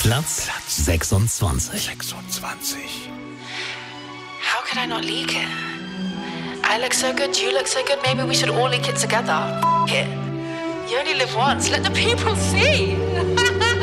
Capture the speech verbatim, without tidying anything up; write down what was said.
Platz, Platz sechsundzwanzig. sechsundzwanzig. How could I not leak it? I look so good, you look so good, maybe we should all leak it together. F- it. You only live once, let the people see.